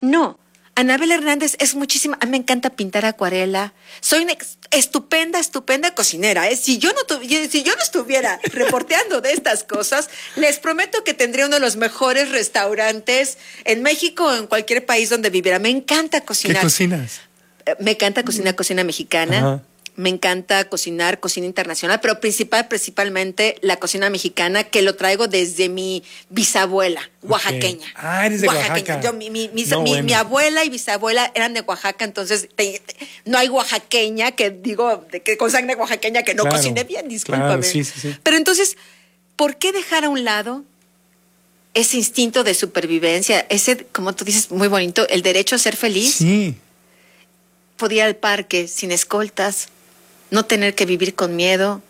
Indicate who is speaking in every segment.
Speaker 1: No. Anabel Hernández es muchísima. A mí me encanta pintar acuarela. Soy una estupenda cocinera. Si yo no estuviera reporteando de estas cosas, les prometo que tendría uno de los mejores restaurantes en México o en cualquier país donde viviera. Me encanta cocinar.
Speaker 2: ¿Qué cocinas?
Speaker 1: Me encanta cocinar cocina mexicana.
Speaker 2: Ajá.
Speaker 1: Me encanta cocinar cocina internacional, pero principalmente la cocina mexicana, que lo traigo desde mi bisabuela, oaxaqueña.
Speaker 2: Okay. Ah, eres de Oaxaca.
Speaker 1: Yo, mi abuela y bisabuela eran de Oaxaca, entonces no hay oaxaqueña que con sangre oaxaqueña que no cocine bien, discúlpame.
Speaker 2: Claro, sí.
Speaker 1: Pero entonces, ¿por qué dejar a un lado ese instinto de supervivencia, ese, como tú dices, muy bonito, el derecho a ser feliz?
Speaker 2: Sí.
Speaker 1: Poder ir al parque sin escoltas, no tener que vivir con miedo,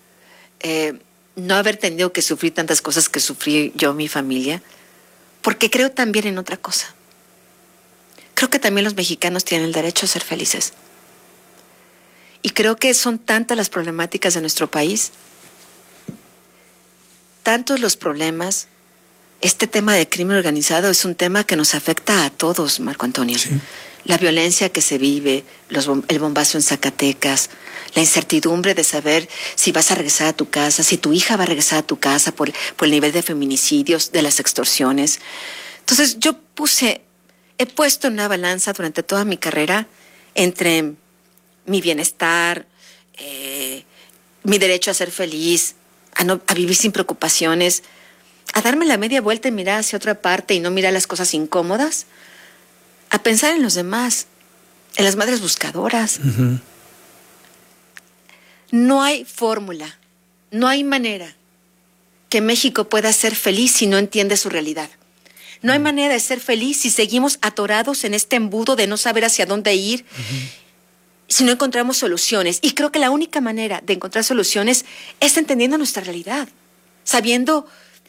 Speaker 1: no haber tenido que sufrir tantas cosas que sufrí yo, mi familia, porque creo también en otra cosa. Creo que también los mexicanos tienen el derecho a ser felices. Y creo que son tantas las problemáticas de nuestro país, tantos los problemas. Este tema de crimen organizado es un tema que nos afecta a todos, Marco Antonio.
Speaker 2: Sí.
Speaker 1: La violencia que se vive, el bombazo en Zacatecas, la incertidumbre de saber si vas a regresar a tu casa, si tu hija va a regresar a tu casa por el nivel de feminicidios, de las extorsiones. Entonces he puesto en una balanza durante toda mi carrera entre mi bienestar, mi derecho a ser feliz, a vivir sin preocupaciones, a darme la media vuelta y mirar hacia otra parte y no mirar las cosas incómodas, a pensar en los demás, en las madres buscadoras.
Speaker 2: Uh-huh.
Speaker 1: No hay fórmula, no hay manera que México pueda ser feliz si no entiende su realidad. No hay manera de ser feliz si seguimos atorados en este embudo de no saber hacia dónde ir, si no encontramos soluciones. Y creo que la única manera de encontrar soluciones es entendiendo nuestra realidad, sabiendo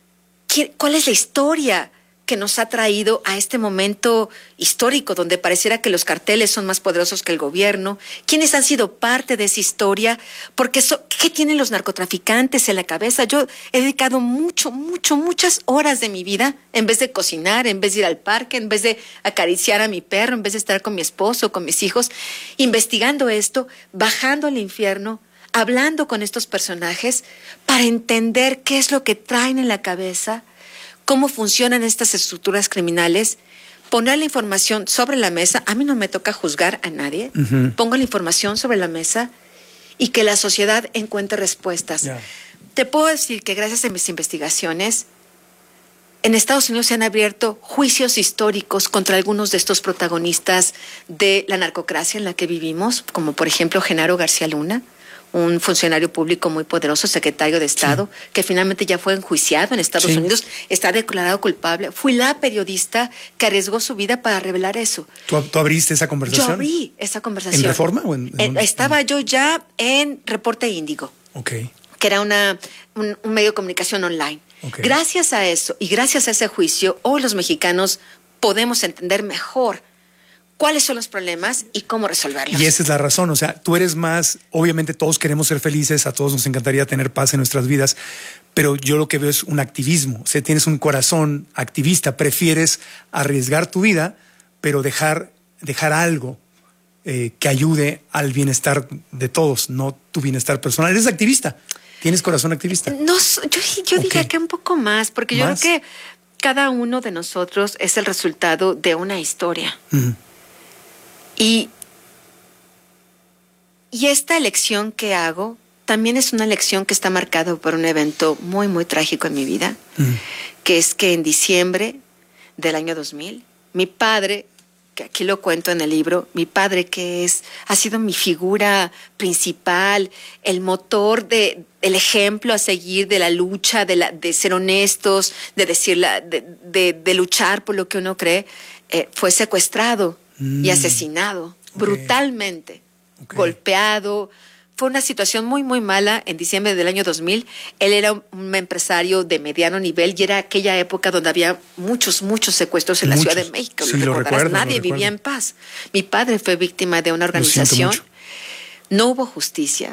Speaker 1: cuál es la historia que nos ha traído a este momento histórico donde pareciera que los carteles son más poderosos que el gobierno, quiénes han sido parte de esa historia, porque ¿qué tienen los narcotraficantes en la cabeza? Yo he dedicado muchas horas de mi vida, en vez de cocinar, en vez de ir al parque, en vez de acariciar a mi perro, en vez de estar con mi esposo, con mis hijos, investigando esto, bajando al infierno, hablando con estos personajes para entender qué es lo que traen en la cabeza, cómo funcionan estas estructuras criminales, poner la información sobre la mesa. A mí no me toca juzgar a nadie. Uh-huh. Pongo la información sobre la mesa y que la sociedad encuentre respuestas. Yeah. Te puedo decir que gracias a mis investigaciones, en Estados Unidos se han abierto juicios históricos contra algunos de estos protagonistas de la narcocracia en la que vivimos, como por ejemplo Genaro García Luna, un funcionario público muy poderoso, secretario de Estado, sí, que finalmente ya fue enjuiciado en Estados Unidos, está declarado culpable. Fui la periodista que arriesgó su vida para revelar eso.
Speaker 2: ¿Tú abriste esa conversación?
Speaker 1: Yo abrí esa conversación.
Speaker 2: ¿En Reforma o
Speaker 1: estaba yo ya en Reporte Índigo,
Speaker 2: okay,
Speaker 1: que era un medio de comunicación online.
Speaker 2: Okay.
Speaker 1: Gracias a eso y gracias a ese juicio, hoy los mexicanos podemos entender mejor cuáles son los problemas y cómo resolverlos.
Speaker 2: Y esa es la razón, o sea, tú eres más, obviamente todos queremos ser felices, a todos nos encantaría tener paz en nuestras vidas, pero yo lo que veo es un activismo, o sea, tienes un corazón activista, prefieres arriesgar tu vida, pero dejar algo que ayude al bienestar de todos, no tu bienestar personal. Eres activista, tienes corazón activista.
Speaker 1: No, yo diría que un poco más, porque yo creo que cada uno de nosotros es el resultado de una historia. Uh-huh. Y esta elección que hago también es una elección que está marcada por un evento muy, muy trágico en mi vida, que es que en diciembre del año 2000, mi padre, que aquí lo cuento en el libro, mi padre ha sido mi figura principal, el motor el ejemplo a seguir de la lucha, de ser honestos, de luchar por lo que uno cree, fue secuestrado y asesinado brutalmente, golpeado. Fue una situación muy, muy mala en diciembre del año 2000. Él era un empresario de mediano nivel y era aquella época donde había muchos secuestros en la Ciudad de México.
Speaker 2: Sí, lo recuerdo,
Speaker 1: nadie vivía en paz. Mi padre fue víctima de una organización. No hubo justicia.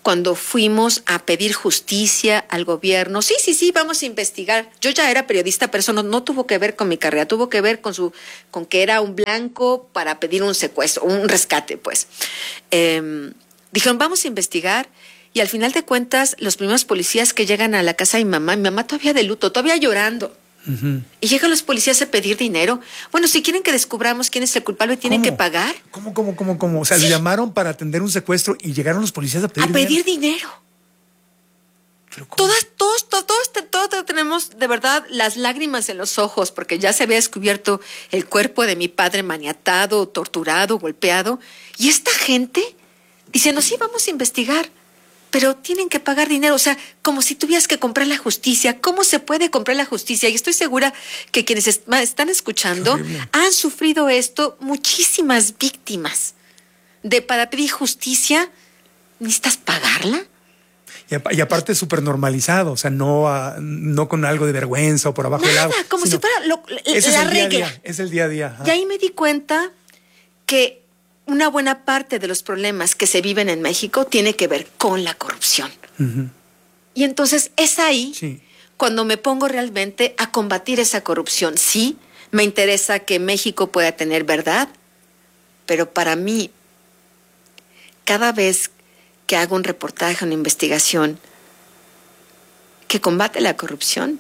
Speaker 1: cuando fuimos a pedir justicia al gobierno. Sí, vamos a investigar. Yo ya era periodista, pero eso no tuvo que ver con mi carrera, tuvo que ver con que era un blanco para pedir un secuestro, un rescate, pues. Dijeron, vamos a investigar. Y al final de cuentas, los primeros policías que llegan a la casa de mi mamá todavía de luto, todavía llorando. Uh-huh. Y llegan los policías a pedir dinero. Bueno, si quieren que descubramos quién es el culpable, tienen que pagar.
Speaker 2: ¿Cómo? O sea, sí. Llamaron para atender un secuestro y llegaron los policías a pedir dinero.
Speaker 1: Todos tenemos de verdad las lágrimas en los ojos porque ya se había descubierto el cuerpo de mi padre maniatado, torturado, golpeado. Y esta gente diciendo, sí, vamos a investigar. Pero tienen que pagar dinero, o sea, como si tuvieras que comprar la justicia. ¿Cómo se puede comprar la justicia? Y estoy segura que quienes están escuchando han sufrido esto, muchísimas víctimas. Para pedir justicia, ¿necesitas pagarla?
Speaker 2: Y aparte es súper normalizado, o sea, no con algo de vergüenza o por abajo del agua.
Speaker 1: Nada, como si fuera la regla.
Speaker 2: Es el día a día.
Speaker 1: Y ahí me di cuenta que una buena parte de los problemas que se viven en México tiene que ver con la corrupción. Uh-huh. Y entonces es ahí cuando me pongo realmente a combatir esa corrupción. Sí, me interesa que México pueda tener verdad, pero para mí, cada vez que hago un reportaje, una investigación que combate la corrupción,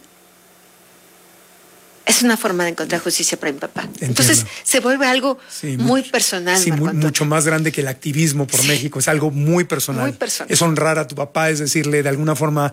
Speaker 1: es una forma de encontrar justicia para mi papá. Entiendo. Entonces se vuelve algo muy personal.
Speaker 2: Sí, mucho más grande que el activismo por México. Es algo muy personal.
Speaker 1: Muy personal.
Speaker 2: Es honrar a tu papá, es decirle de alguna forma,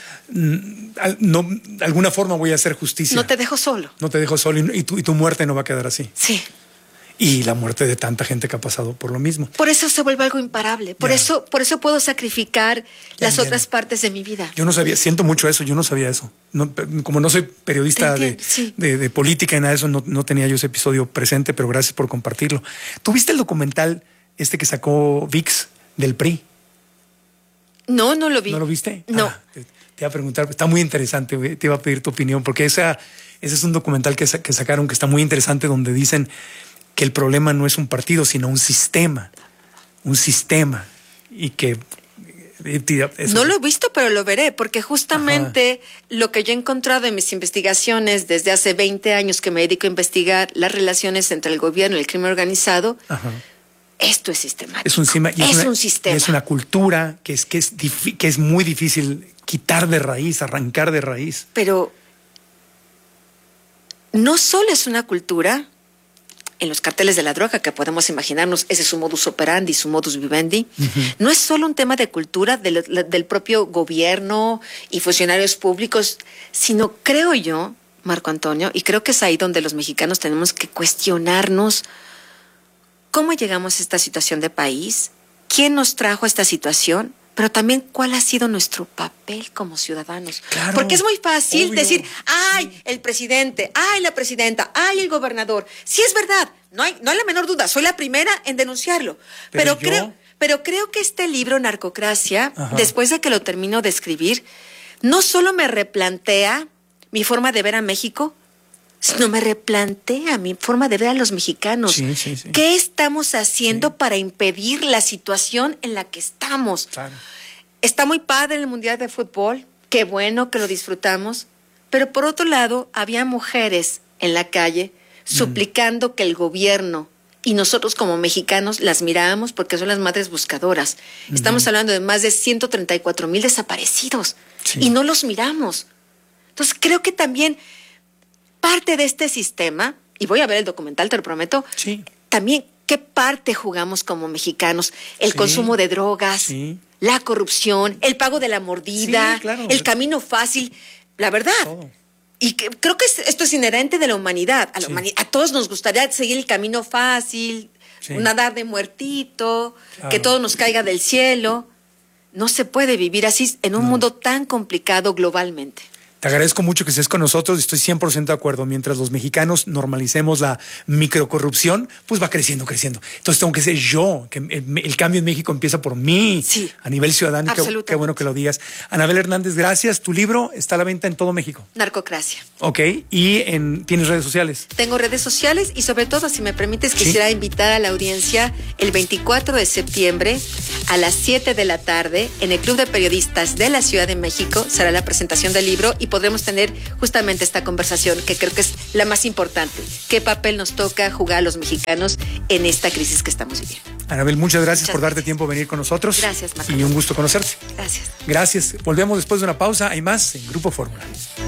Speaker 2: de alguna forma voy a hacer justicia.
Speaker 1: No te dejo solo.
Speaker 2: No te dejo solo y tu muerte no va a quedar así.
Speaker 1: Sí.
Speaker 2: Y la muerte de tanta gente que ha pasado por lo mismo.
Speaker 1: Por eso se vuelve algo imparable. Por eso puedo sacrificar las otras partes de mi vida.
Speaker 2: Yo no sabía, siento mucho eso, yo no sabía eso. No, como no soy periodista de política y nada de eso, no tenía yo ese episodio presente, pero gracias por compartirlo. ¿Tú viste el documental que sacó ViX del PRI?
Speaker 1: No lo vi.
Speaker 2: ¿No lo viste?
Speaker 1: No.
Speaker 2: Te iba a preguntar, está muy interesante, te iba a pedir tu opinión, porque ese es un documental que sacaron que está muy interesante, donde dicen que el problema no es un partido, sino un sistema. Y que...
Speaker 1: No lo he visto, pero lo veré, porque justamente lo que yo he encontrado en mis investigaciones desde hace 20 años que me dedico a investigar las relaciones entre el gobierno y el crimen organizado, esto es sistemático.
Speaker 2: Es un sistema. Y es una cultura que es muy difícil quitar de raíz, arrancar de raíz.
Speaker 1: Pero no solo es una cultura. En los carteles de la droga, que podemos imaginarnos, ese es su modus operandi, su modus vivendi. Uh-huh. No es solo un tema de cultura del propio gobierno y funcionarios públicos, sino creo yo, Marco Antonio, y creo que es ahí donde los mexicanos tenemos que cuestionarnos cómo llegamos a esta situación de país, quién nos trajo a esta situación, pero también cuál ha sido nuestro papel como ciudadanos.
Speaker 2: Claro,
Speaker 1: porque es muy fácil decir, ¡ay, el presidente! ¡Ay, la presidenta! ¡Ay, el gobernador! Sí, es verdad, no hay la menor duda, soy la primera en denunciarlo. Pero creo que este libro, Narcocracia, después de que lo termino de escribir, no solo me replantea mi forma de ver a México, sino me replantea mi forma de ver a los mexicanos.
Speaker 2: Sí.
Speaker 1: ¿Qué estamos haciendo para impedir la situación en la que estamos?
Speaker 2: Claro.
Speaker 1: Está muy padre el Mundial de Fútbol, qué bueno que lo disfrutamos, pero por otro lado había mujeres en la calle suplicando que el gobierno y nosotros como mexicanos las mirábamos porque son las madres buscadoras. Estamos hablando de más de 134,000 desaparecidos y no los miramos. Entonces creo que también parte de este sistema, y voy a ver el documental, te lo prometo, también qué parte jugamos como mexicanos, el consumo de drogas, la corrupción, el pago de la mordida, el camino fácil, la verdad.
Speaker 2: Todo.
Speaker 1: Y creo que esto es inherente de la humanidad. A todos nos gustaría seguir el camino fácil, nadar de muertito, que todo nos caiga del cielo. No se puede vivir así en un mundo tan complicado globalmente.
Speaker 2: Te agradezco mucho que estés con nosotros y estoy 100% de acuerdo. Mientras los mexicanos normalicemos la microcorrupción, pues va creciendo. Entonces tengo que ser yo, que el cambio en México empieza por mí, a nivel ciudadano. Qué bueno que lo digas. Anabel Hernández, gracias. Tu libro está a la venta en todo México.
Speaker 1: Narcocracia.
Speaker 2: Ok, ¿y tienes redes sociales?
Speaker 1: Tengo redes sociales y sobre todo, si me permites, quisiera invitar a la audiencia el 24 de septiembre a las 7 de la tarde en el Club de Periodistas de la Ciudad de México será la presentación del libro y podremos tener justamente esta conversación que creo que es la más importante. ¿Qué papel nos toca jugar a los mexicanos en esta crisis que estamos viviendo?
Speaker 2: Anabel, muchas gracias por darte tiempo de venir con nosotros.
Speaker 1: Gracias, Marco.
Speaker 2: Y un gusto conocerte.
Speaker 1: Gracias.
Speaker 2: Gracias. Volvemos después de una pausa. Hay más en Grupo Fórmula.